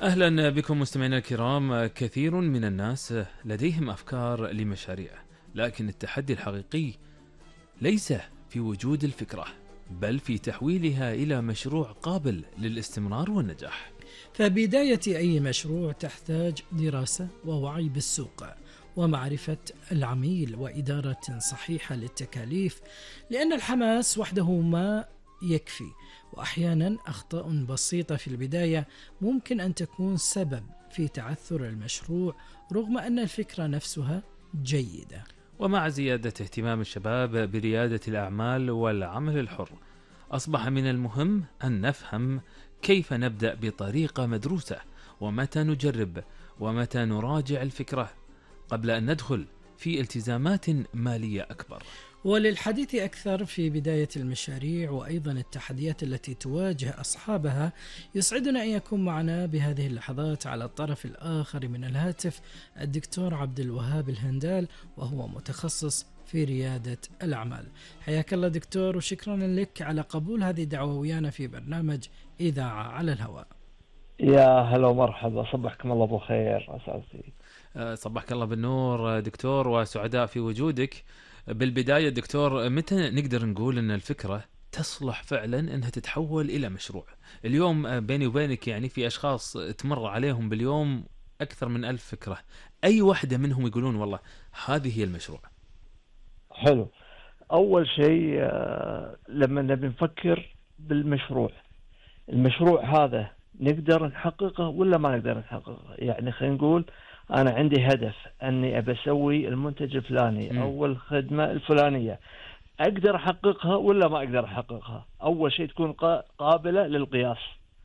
أهلا بكم مستمعينا الكرام. كثير من الناس لديهم أفكار لمشاريع، لكن التحدي الحقيقي ليس في وجود الفكرة، بل في تحويلها إلى مشروع قابل للاستمرار والنجاح. فبداية أي مشروع تحتاج دراسة ووعي بالسوق ومعرفة العميل وإدارة صحيحة للتكاليف، لأن الحماس وحده ما يكفي، وأحيانا أخطاء بسيطة في البداية ممكن أن تكون سبب في تعثر المشروع رغم أن الفكرة نفسها جيدة. ومع زيادة اهتمام الشباب بريادة الأعمال والعمل الحر، أصبح من المهم أن نفهم كيف نبدأ بطريقة مدروسة، ومتى نجرب، ومتى نراجع الفكرة قبل أن ندخل في التزامات مالية أكبر. وللحديث أكثر في بداية المشاريع وأيضا التحديات التي تواجه أصحابها، يسعدنا أن يكون معنا بهذه اللحظات على الطرف الآخر من الهاتف الدكتور عبد الوهاب الهندال، وهو متخصص في ريادة الأعمال. حياك الله دكتور، وشكرا لك على قبول هذه الدعوة ويانا في برنامج إذاعة على الهواء. يا هلا ومرحبا، صبحكم الله بالخير أساسي. صبحك الله بالنور دكتور، وسعداء في وجودك. بالبداية دكتور، متى نقدر نقول أن الفكرة تصلح فعلا أنها تتحول إلى مشروع؟ اليوم بيني وبينك يعني في أشخاص تمر عليهم باليوم أكثر من 1000 فكرة، أي واحدة منهم يقولون والله هذه هي المشروع؟ حلو. أول شيء لما نبي نفكر بالمشروع، المشروع هذا نقدر نحققه ولا ما نقدر نحققه؟ يعني خلينا نقول أنا عندي هدف أني أبى أسوي المنتج الفلاني أو الخدمة الفلانية، أقدر أحققها ولا ما أقدر أحققها؟ أول شيء تكون قابلة للقياس.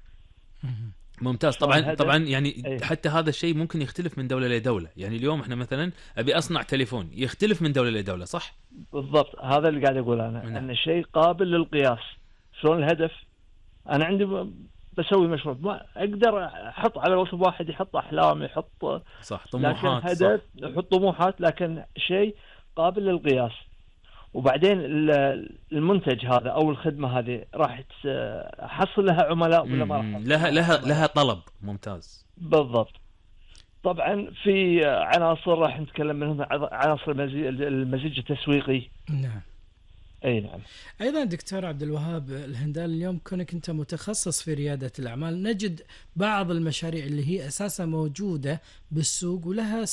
ممتاز. طبعا يعني حتى هذا الشيء ممكن يختلف من دولة لدولة. يعني اليوم احنا مثلا أبي أصنع تليفون، يختلف من دولة لدولة، صح؟ بالضبط، هذا اللي قاعد أقول أنا، أن الشيء قابل للقياس. شلون الهدف؟ أنا عندي بسوي مشروع، ما أقدر أحط على وصف واحد يحط أحلام، يحط صح طموحات، لكن هدف يحط طموحات، لكن شيء قابل للقياس. وبعدين المنتج هذا أو الخدمة هذه راح تحصل لها عملاء ولا ما راح؟ لها طلب. ممتاز. بالضبط. طبعا في عناصر راح نتكلم منهم، عناصر المزيج التسويقي. نعم. اي نعم. ايضا دكتور عبد الوهاب الهندال، اليوم كونك انت متخصص في ريادة الاعمال، نجد بعض المشاريع اللي هي اساسا موجودة بالسوق ولها